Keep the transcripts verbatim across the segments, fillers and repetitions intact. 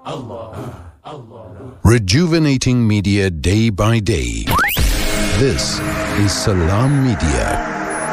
Rejuvenating media day by day. This is Salam Media.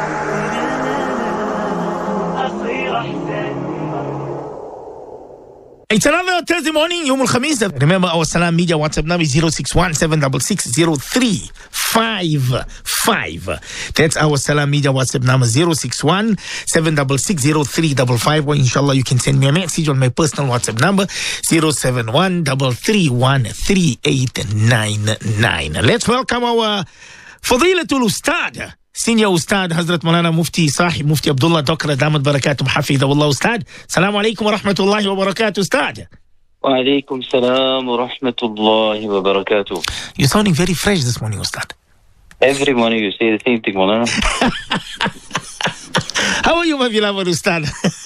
It's another Thursday morning, Yawmul Khamis. Remember, our Salam Media WhatsApp number is zero six one seven six six zero three five five. That's our Salam Media WhatsApp number, zero six one seven six six zero three five five. Or inshallah, you can send me a message on my personal WhatsApp number, zero seven one three three one three eight nine nine. Let's welcome our Fadilatul Ustad, Senior Ustad Hazrat Maulana Mufti Sahib Mufti Abdullah Dokra Damat Barakatum Hafidhahullah. Ustad, Assalamu alaikum wa rahmatullahi wa barakatuh. Ustad. Wa alaikum salam wa rahmatullahi wa barakatuh. You're sounding very fresh this morning, Ustad. Every morning you say the same thing, Maulana. How are you, my beloved Ustad?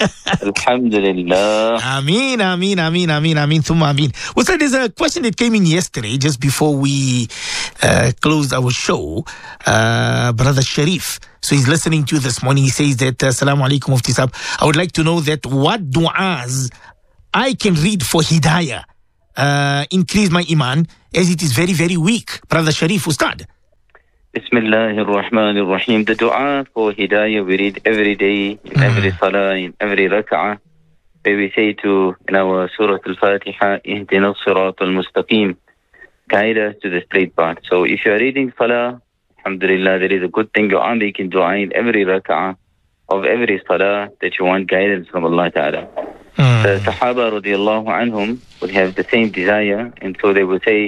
Alhamdulillah. Ameen, ameen, ameen, ameen, ameen, thumma ameen. Ustad, there's a question that came in yesterday, just before we uh, closed our show. Uh, Brother Sharif, so he's listening to you this morning. He says that, uh, Assalamu alaikum Mufti Sahib, I would like to know that what du'as I can read for hidayah, uh, increase my iman, as it is very, very weak. Brother Sharif, Ustad. Bismillah ar-Rahman ar-Rahim. The dua for hidayah we read every day, in every salah, in every rak'ah, where we say to, in our Surah Al-Fatiha, Ihdina as-Sirat al-Mustaqim, guide us to the straight path. So if you are reading salah, alhamdulillah, there is a good thing. You are making dua in every rak'ah of every salah that you want guidance from Allah Ta'ala. Mm. The Sahaba radiallahu anhum would have the same desire, and so they would say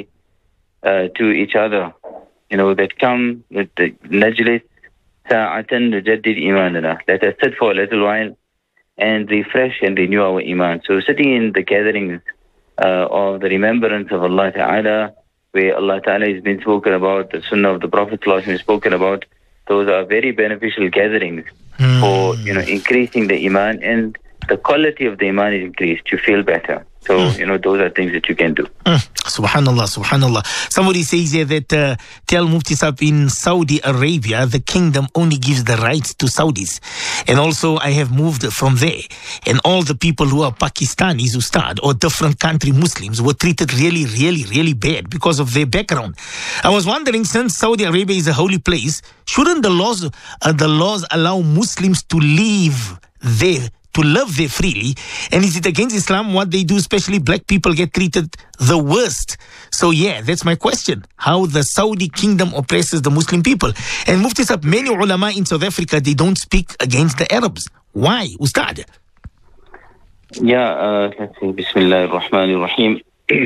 uh, to each other, you know, that come with the najlis sa'atan nujaddid imanana. Let us sit for a little while and refresh and renew our iman. So sitting in the gatherings uh, of the remembrance of Allah Ta'ala, where Allah Ta'ala has been spoken about, the sunnah of the Prophet is spoken about, those are very beneficial gatherings mm. for, you know, increasing the iman, and the quality of the iman is increased. You feel better. So, mm. you know, those are things that you can do. Mm. Subhanallah, subhanallah. Somebody says here that uh, tell Mufti Sahib, in Saudi Arabia, the kingdom only gives the rights to Saudis. And also, I have moved from there. And all the people who are Pakistanis, Ustad, or different country Muslims were treated really, really, really bad because of their background. I was wondering, since Saudi Arabia is a holy place, shouldn't the laws, uh, the laws allow Muslims to live there, to live there freely? And is it against Islam what they do, especially black people get treated the worst? So yeah, that's my question. How the Saudi kingdom oppresses the Muslim people. And Mufti Sahib, many ulama in South Africa, they don't speak against the Arabs. Why, Ustad? Yeah, uh, let's see, Bismillah ar-Rahman ar-Rahim.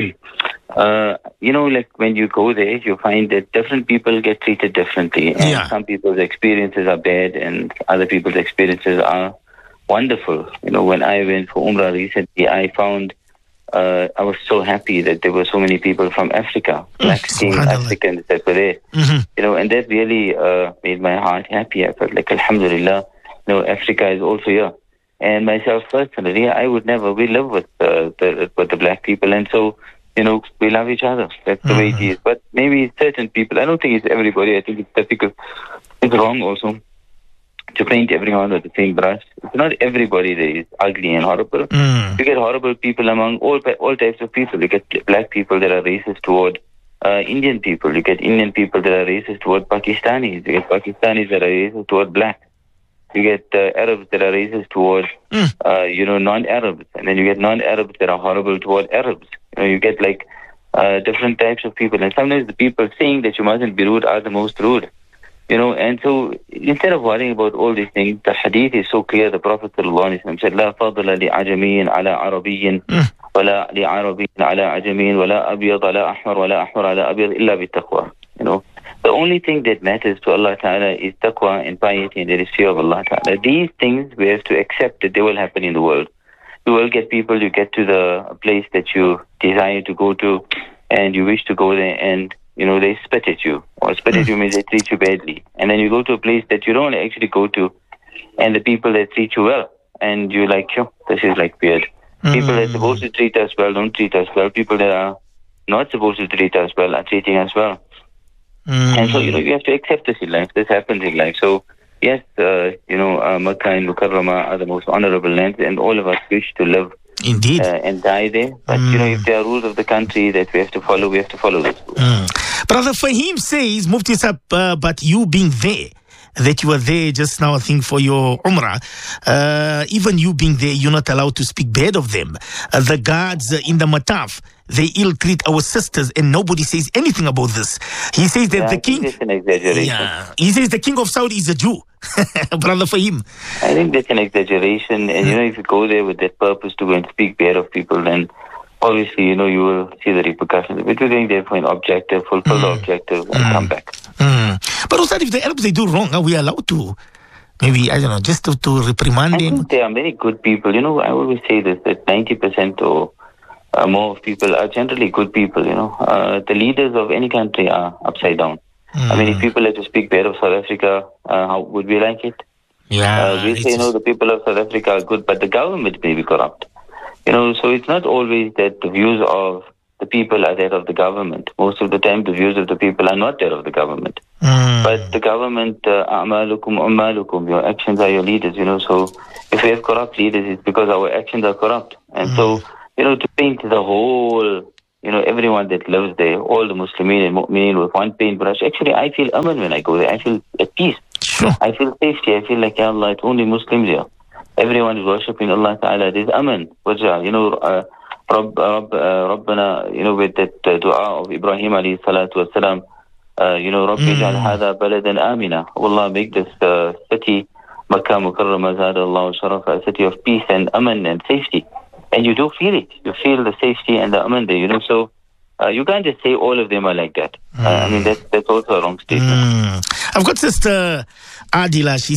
uh, you know, like when you go there, you find that different people get treated differently. And yeah. some people's experiences are bad and other people's experiences are wonderful. You know, when I went for Umrah recently, I found, uh, I was so happy that there were so many people from Africa, black skinned Africans that were there. Mm-hmm. You know, and that really uh, made my heart happy. I felt like, alhamdulillah, you know, Africa is also here. And myself personally, I would never, we live with, uh, the, with the black people. And so, you know, we love each other. That's the mm-hmm. way it is. But maybe certain people, I don't think it's everybody. I think it's difficult. It's wrong also to paint everyone with the same brush. It's not everybody that is ugly and horrible. Mm. You get horrible people among all all types of people. You get black people that are racist toward uh, Indian people. You get Indian people that are racist toward Pakistanis. You get Pakistanis that are racist toward black. You get uh, Arabs that are racist toward, mm. uh, you know, non-Arabs. And then you get non-Arabs that are horrible toward Arabs. You know, you get like uh, different types of people. And sometimes the people saying that you mustn't be rude are the most rude. You know, and so instead of worrying about all these things, the hadith is so clear. The Prophet ﷺ said, لا فضل لعجمي على عربي ولا لعربي على عجمي ولا أبيض لا أحمر ولا أحمر على أبيض إلا بالتقوى. You know, the only thing that matters to Allah Ta'ala is taqwa and piety, and there is fear of Allah Ta'ala. These things we have to accept that they will happen in the world. You will get people, you get to the place that you desire to go to, and you wish to go there, and you know, they spit at you. Or spit at you means they treat you badly. And then you go to a place that you don't actually go to, and the people that treat you well, and you're like, yo, this is like weird. Mm. People that are supposed to treat us well don't treat us well. People that are not supposed to treat us well are treating us well. Mm. And so, you know, you have to accept this in life. This happens in life. So, yes, uh, you know, uh, Makkah and Mukarramah are the most honorable lands, and all of us wish to live Indeed. uh, and die there. But, Mm. you know, if there are rules of the country that we have to follow, we have to follow those rules. Mm. Brother Fahim says, Mufti Sab, uh, but you being there, that you were there just now, I think, for your Umrah, uh, even you being there, you're not allowed to speak bad of them. Uh, the guards uh, in the Mataf, they ill-treat our sisters, and nobody says anything about this. He says that Yeah, the I think king... that's an exaggeration. Yeah, he says the king of Saudi is a Jew. Brother Fahim. I think that's an exaggeration. And, you know, if you go there with that purpose to go and speak bad of people, then obviously, you know, you will see the repercussions. But we're going there for an objective, fulfill the objective, and come back. Mm. But also, if the Arabs, they do wrong, are we allowed to, maybe, I don't know, just to, to reprimand I them? think there are many good people. You know, I always say this, that ninety percent or uh, more of people are generally good people, you know. Uh, the leaders of any country are upside down. Mm. I mean, if people had to speak bad of South Africa, uh, how would we like it? Yeah. Uh, we it say, you is- know, the people of South Africa are good, but the government may be corrupt. You know, so it's not always that the views of the people are that of the government. Most of the time, the views of the people are not that of the government. Mm. But the government, uh, a'malukum ummalukum, your actions are your leaders, you know. So if we have corrupt leaders, it's because our actions are corrupt. And so, you know, to paint the whole, you know, everyone that lives there, all the Muslimin and Mu'mineen with one paintbrush, actually, I feel aman when I go there. I feel at peace. Sure. I feel safety. I feel like, Ya Allah, it's only Muslims here. Everyone is worshipping Allah Ta'ala. There's aman. Wajah, you know, uh, Rabb, Rabb, uh, Rabbana, you know, with that uh, dua of Ibrahim alayhi salatu wasalam, uh, you know, Rabbi ja'al hadha baladan amina. Allah, make this uh, city, Makkah Mukarramah, zada Allah sharafa, a city of peace and aman and safety. And you do feel it. You feel the safety and the aman there, you know. So uh, you can't just say all of them are like that. Uh, I mean, that's, that's also a wrong statement. Mm. I've got Sister Adila. She